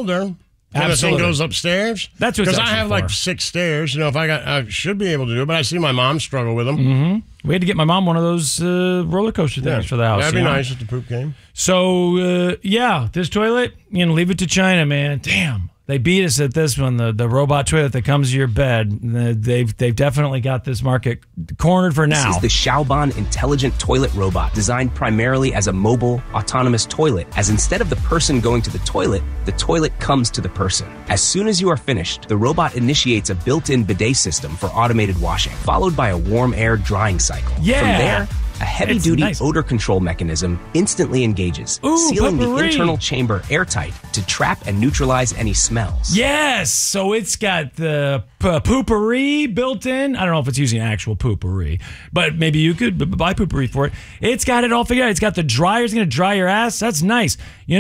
build her. Kind of thing goes upstairs. That's what. Because I have like 6 stairs. If I should be able to do it, but I see my mom struggle with them. Mm-hmm. We had to get my mom one of those roller coaster things for the house. That'd be nice if the poop came. So this toilet, leave it to China, man. Damn. They beat us at this one, the robot toilet that comes to your bed. They've definitely got this market cornered for now. This is the Xiaoban intelligent toilet robot, designed primarily as a mobile, autonomous toilet, as instead of the person going to the toilet comes to the person. As soon as you are finished, the robot initiates a built-in bidet system for automated washing, followed by a warm air drying cycle. Yeah. From there, a heavy-duty odor control mechanism instantly engages, sealing the internal chamber airtight to trap and neutralize any smells. Yes! So it's got the poopery built in. I don't know if it's using actual poopery, but maybe you could buy poopery for it. It's got it all figured out. It's got the dryer. It's going to dry your ass. That's nice.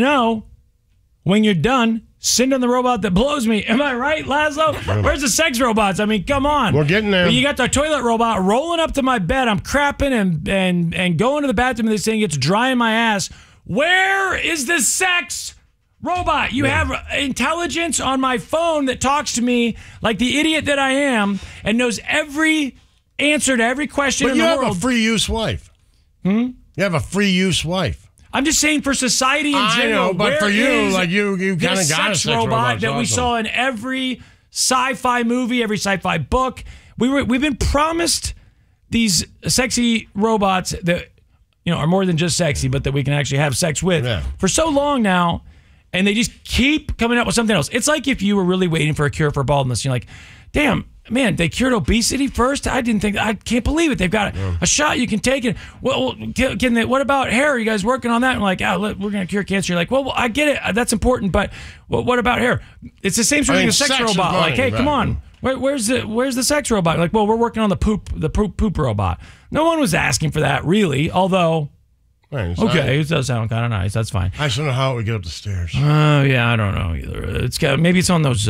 When you're done, send on the robot that blows me. Am I right, Laszlo? Where's the sex robots? I mean, come on. We're getting there. You got the toilet robot rolling up to my bed. I'm crapping and going to the bathroom and this thing gets drying my ass. Where is the sex robot? You have intelligence on my phone that talks to me like the idiot that I am and knows every answer to every question in the world. But you have a free use wife. You have a free use wife. I'm just saying for society in general. I know, but for you, you kind of got a sex robot that we saw in every sci-fi movie, every sci-fi book. We've been promised these sexy robots that are more than just sexy, but that we can actually have sex with for so long now, and they just keep coming up with something else. It's like if you were really waiting for a cure for baldness, you're like, damn. Man, they cured obesity first? I can't believe it. They've got a shot you can take it. Well, what about hair? Are you guys working on that? I'm like, we're going to cure cancer. You're like, well, I get it. That's important, but what about hair? It's the same sort of thing with sex robot. Like, hey, come on. Where's the sex robot? Like, well, we're working on the poop robot. No one was asking for that, really, although... Okay, it does sound kind of nice. That's fine. I just don't know how it would get up the stairs. Yeah, I don't know either. Maybe it's on those,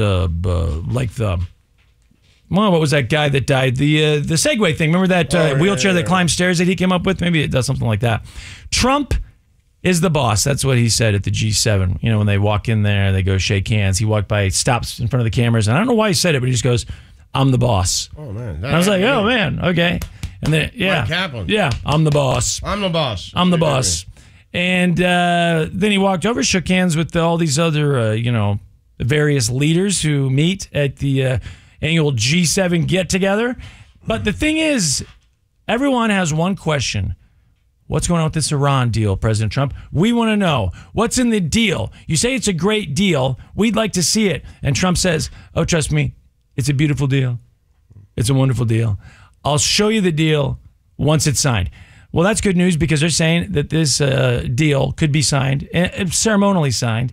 Well, what was that guy that died? The Segway thing. Remember that wheelchair that climbs stairs that he came up with? Maybe it does something like that. Trump is the boss. That's what he said at the G7. When they walk in there, they go shake hands. He walked by, stops in front of the cameras. And I don't know why he said it, but he just goes, I'm the boss. Oh, man. I was like, oh, man. Okay. And then, Mike Kaplan. Yeah, I'm the boss. I'm the boss. I'm the boss. And then he walked over, shook hands with all these other, various leaders who meet at the... annual G7 get-together. But the thing is, everyone has one question. What's going on with this Iran deal, President Trump? We want to know. What's in the deal? You say it's a great deal. We'd like to see it. And Trump says, oh, trust me, it's a beautiful deal. It's a wonderful deal. I'll show you the deal once it's signed. Well, that's good news because they're saying that this deal could be signed, ceremonially signed,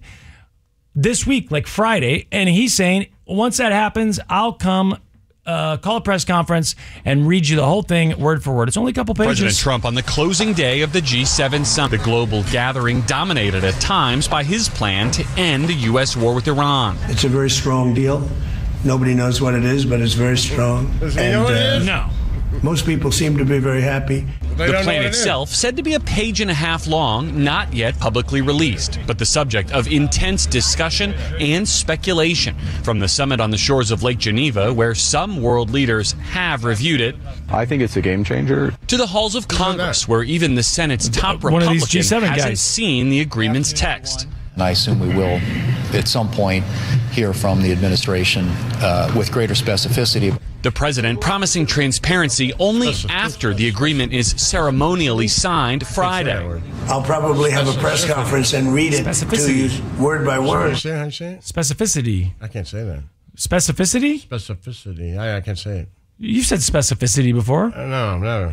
this week, like Friday. And he's saying, once that happens, I'll come call a press conference and read you the whole thing word for word. It's only a couple pages. President Trump on the closing day of the G7 summit. The global gathering dominated at times by his plan to end the U.S. war with Iran. It's a very strong deal. Nobody knows what it is, but it's very strong. Does he know what it is? No. Most people seem to be very happy. The plan itself said to be a page and a half long, not yet publicly released, but the subject of intense discussion and speculation from the summit on the shores of Lake Geneva, where some world leaders have reviewed it. I think it's a game changer. To the halls of Congress, where even the Senate's top One Republican of these G7 hasn't guys. seen the agreement's text. And I assume we will, at some point, hear from the administration with greater specificity. The president promising transparency only after the agreement is ceremonially signed Friday. I'll probably have a press conference and read it to you word by word. How you say it? Specificity. I can't say that. Specificity? Specificity. I can't say it. You've said specificity before. No, never.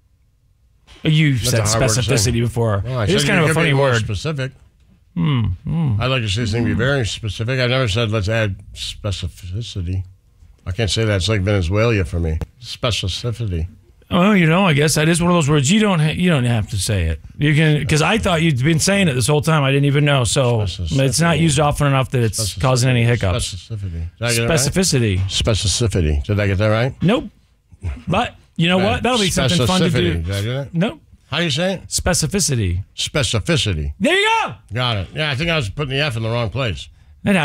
You said specificity before. Well, it is kind of a funny word. Specific. I'd like to say something be very specific. I've never said let's add specificity. I can't say that. It's like Venezuela for me. Specificity. Well, I guess that is one of those words you don't have to say it. You can, because I thought you'd been saying it this whole time. I didn't even know. So it's not used often enough that it's causing any hiccups. Specificity. Did I get it right? Specificity. Specificity. Did I get that right? Nope. But you know what? That'll be something fun to do. Did I do that? Nope. How do you say it? Specificity. Specificity. There you go. Got it. Yeah, I think I was putting the F in the wrong place.